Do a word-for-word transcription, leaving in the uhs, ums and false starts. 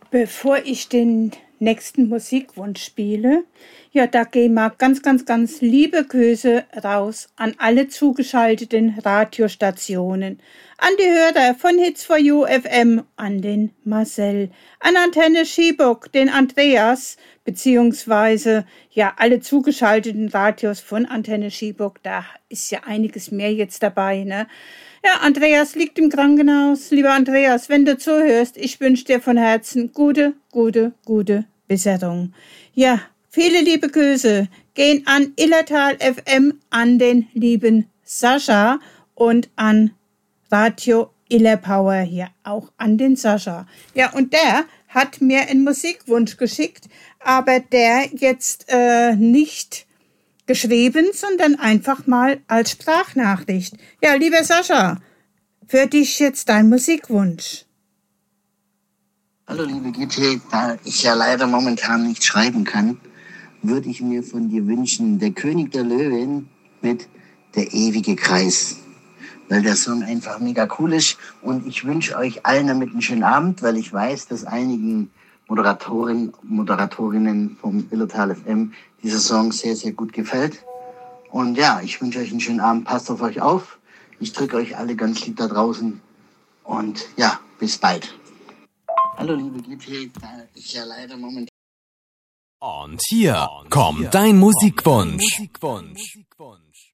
Bevor ich den nächsten Musikwunsch spiele, ja, da gehen mal ganz, ganz, ganz liebe Grüße raus an alle zugeschalteten Radiostationen, an die Hörer von Hits for You F M, an den Marcel, an Antenne Schiebock, den Andreas, beziehungsweise ja alle zugeschalteten Radios von Antenne Schiebock, da ist ja einiges mehr jetzt dabei, ne? Ja, Andreas liegt im Krankenhaus. Lieber Andreas, wenn du zuhörst, ich wünsche dir von Herzen gute, gute, gute Besserung. Ja, viele liebe Grüße gehen an Illertal F M, an den lieben Sascha und an Radio Illerpower hier, auch an den Sascha. Ja, und der hat mir einen Musikwunsch geschickt, aber der jetzt äh, nicht geschrieben, sondern einfach mal als Sprachnachricht. Ja, lieber Sascha, für dich jetzt dein Musikwunsch. Hallo liebe G T, da ich ja leider momentan nicht schreiben kann, würde ich mir von dir wünschen, der König der Löwen mit Der ewige Kreis. Weil der Song einfach mega cool ist und ich wünsche euch allen damit einen schönen Abend, weil ich weiß, dass einigen Moderatoren, Moderatorinnen vom Illertal F M dieser Song sehr, sehr gut gefällt. Und ja, ich wünsche euch einen schönen Abend, passt auf euch auf. Ich drücke euch alle ganz lieb da draußen und ja, bis bald. Hallo liebe G T, da ich ja leider momentan... Und hier kommt dein Musikwunsch. Musikwunsch.